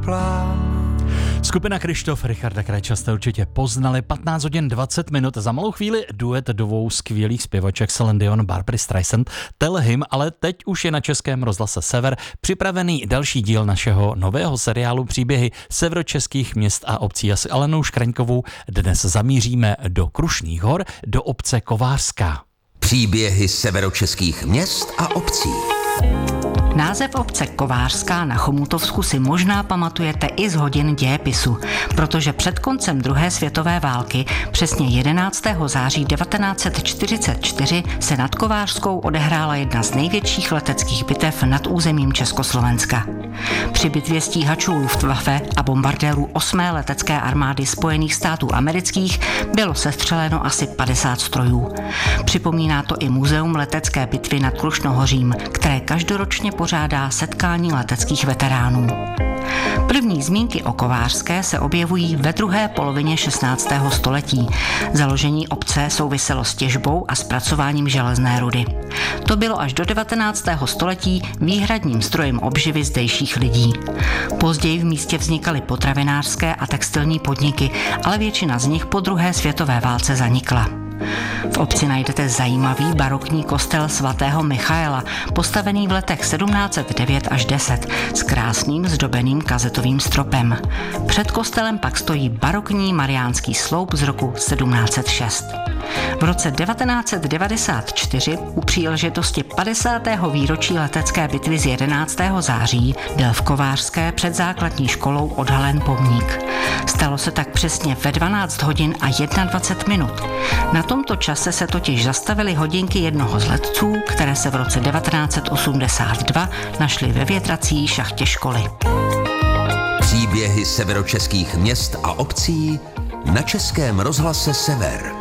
Skupina Kryštof, Richarda Krajča jste určitě poznali. 15 hodin 20 minut, za malou chvíli duet dvou skvělých zpěvaček Celine Dion, Barbry Streisand, Tell Him, ale teď už je na Českém rozhlase Sever připravený další díl našeho nového seriálu Příběhy severočeských měst a obcí. A s Alenou Škraňkovou dnes zamíříme do Krušných hor, do obce Kovářská. Příběhy severočeských měst a obcí. Název obce Kovářská na Chomutovsku si možná pamatujete i z hodin dějepisu, protože před koncem druhé světové války, přesně 11. září 1944, se nad Kovářskou odehrála jedna z největších leteckých bitev nad územím Československa. Při bitvě stíhačů Luftwaffe a bombardérů 8. letecké armády Spojených států amerických bylo sestřeleno asi 50 strojů. Připomíná to i Muzeum letecké bitvy nad Krušnohořím, které každoročně pořádá setkání leteckých veteránů. První zmínky o Kovářské se objevují ve druhé polovině 16. století. Založení obce souviselo s těžbou a zpracováním železné rudy. To bylo až do 19. století výhradním zdrojem obživy zdejších lidí. Později v místě vznikaly potravinářské a textilní podniky, ale většina z nich po druhé světové válce zanikla. V obci najdete zajímavý barokní kostel svatého Michaela, postavený v letech 1709 až 10 s krásným zdobeným kazetovým stropem. Před kostelem pak stojí barokní mariánský sloup z roku 1706. V roce 1994 u příležitosti 50. výročí letecké bitvy z 11. září byl v Kovářské před základní školou odhalen pomník. Stalo se tak přesně ve 12 hodin a 21 minut. Na tomto čase se totiž zastavily hodinky jednoho z letců, které se v roce 1982 našly ve větrací šachtě školy. Příběhy severočeských měst a obcí na Českém rozhlase Sever.